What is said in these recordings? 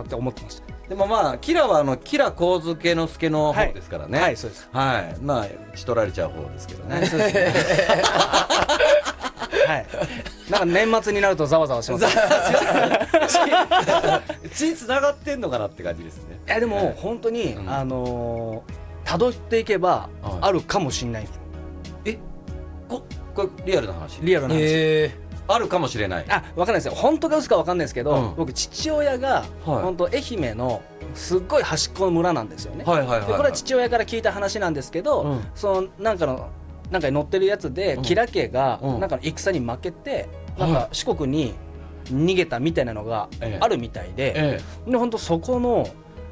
って思ってました。 でもまあキラはキラ上野之助の方ですからね。 はい、そうです。 はい、まあ打ち取られちゃう方ですけどね。 そうですね。はい。なんか年末になるとざわざわします。 血つながってんのかなって感じですね。 いやでも本当に辿っていけばあるかもしれないんですよ。 これリアルな話。 リアルな話。 あるかもしれない。 わかんないですよ。本当か嘘かわかんないですけど、僕父親が本当愛媛のすっごい端っこの村なんですよね。でこれは父親から聞いた話なんですけど、そのなんかに乗ってるやつで吉良家がなんかの戦に負けてなんか四国に逃げたみたいなのがあるみたいで、で本当そこの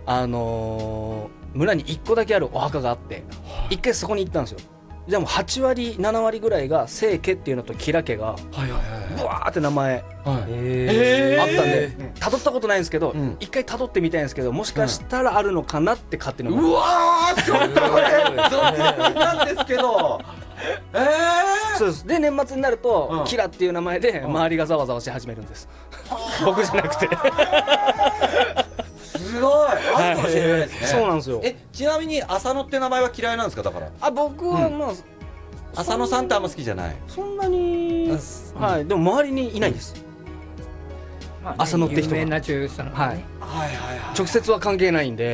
村に1個だけあるお墓があって一回そこに行ったんですよ。でも8割7割ぐらいが清家っていうのと吉良家がブワーって名前あったんで辿ったことないんですけど、一回辿ってみたいんですけど、もしかしたらあるのかなって勝手に思って。 うわー、ちょっとこれそうなんですけど。 そうです。で年末になるとキラっていう名前で周りがざわざわし始めるんです。僕じゃなくて。 すごい、あるかもしれないですね。 そうなんですよ。 ちなみに浅野って名前は嫌いなんですか？だから僕はまあ浅野さんってあんま好きじゃない。 そんなにでも周りにいないです。浅野って人が有名な女優さんがね、 直接は関係ないんで。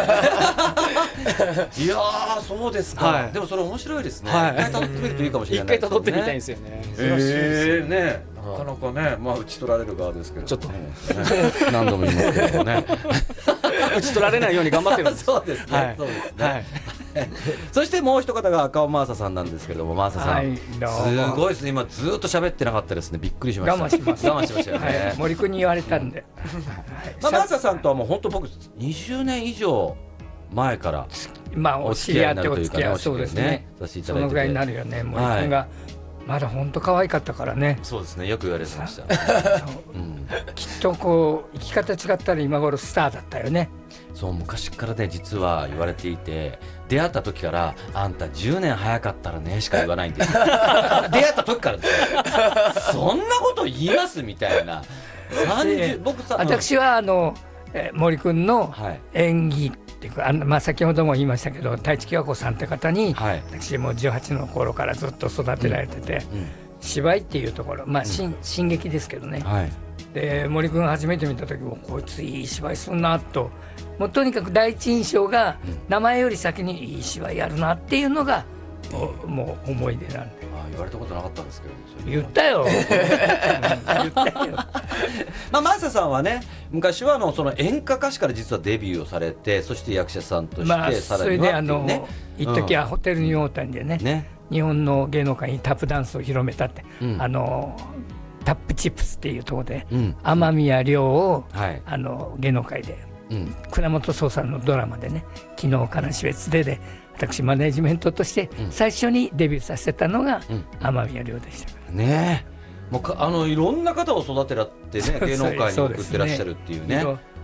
いやー、そうですか。でもそれ面白いですね。一回辿ってみるといいかもしれない。 一回辿ってみたいんですよね。 ね、なかなかね、まあ打ち取られる側ですけど、 ちょっと何度も言いますけどね。 打ち取られないように頑張ってるんです。 そうですね。そうですね。そしてもう一方が赤尾真麻さんなんですけれども、真麻さん、すごいですね。今ずっと喋ってなかったですね。びっくりしました。 我慢しました。 我慢しましたよね。 森君に言われたんで。 真麻さんとはもう本当僕20年以上前からお知り合ってお付き合い、そうですね。そのぐらいになるよね。森君がまだ本当可愛かったからね。 そうですね、よく言われてました。 きっとこう生き方違ったら今頃スターだったよね。 そう、昔からね実は言われていて、出会った時からあんた10年早かったらねしか言わないんですよ。出会った時からですよ。そんなこと言いますみたいな。僕さ、 私は森君の演技っていうか、先ほども言いましたけど、太一喜和子さんって方に、私も18の頃からずっと育てられてて、芝居っていうところ、新劇ですけどね、で森君が初めて見た時もこいついい芝居するなと、もうとにかく第一印象が名前より先にいい芝居やるなっていうのがもう思い出なんで。 言われたことなかったんですけど、 言ったよ。言ったよ。 真麻さんはね、昔はその演歌歌手から実はデビューをされて、そして役者さんとしてさらにはっていうね。 一時はホテルニューオータニでね、日本の芸能界にタップダンスを広めたって、タップチップスっていうところで天宮亮を芸能界で倉本壮さんのドラマでね、昨日からし別で私マネジメントとして最初にデビューさせたのが天宮亮でしたからね。もういろんな方を育てらってね、芸能界に送ってらっしゃるっていうね。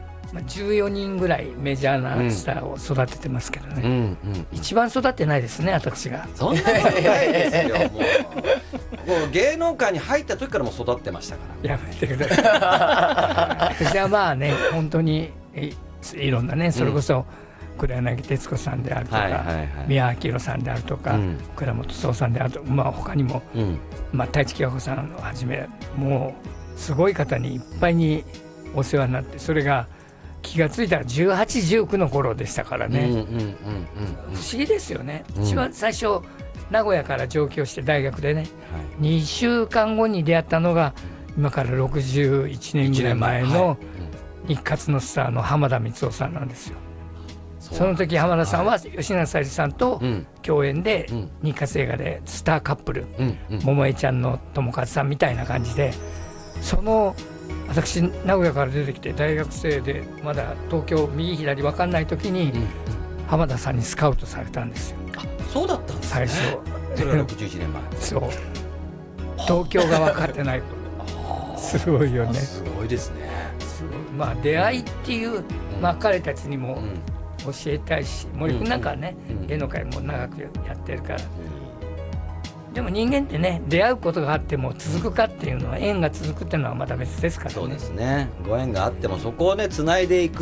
14人ぐらいメジャーなスターを育ててますけどね、一番育ってないですね、私が。 そんなことないですよ。もう芸能界に入った時からも育ってましたから。 やめてください。私はまあね、本当にいろんなね、それこそ黒柳徹子さんであるとか、宮明さんであるとか、倉本壮さんであるとか、他にも太一喜和子さんをはじめ、もうすごい方にいっぱいにお世話になって、それが気がついたら18、19の頃でしたからね。不思議ですよね。一番最初名古屋から上京して大学でね、2週間後に出会ったのが今から61年ぐらい前の日活のスターの浜田光夫さんなんですよ。その時浜田さんは吉永小百合さんと共演で日活映画でスターカップル、桃江ちゃんの友和さんみたいな感じで、私名古屋から出てきて大学生でまだ東京右左分かんない時に浜田さんにスカウトされたんですよ。 そうだったんですね。 最初それが61年前。 そう、東京が分かってない。すごいよね。 すごいですね。 出会いっていう、彼たちにも教えたいし、森君なんかはね、芸能界も長くやってるから。でも人間ってね、出会うことがあっても続くかっていうのは、縁が続くっていうのはまた別ですからね。 そうですね。ご縁があってもそこをね、つないでいく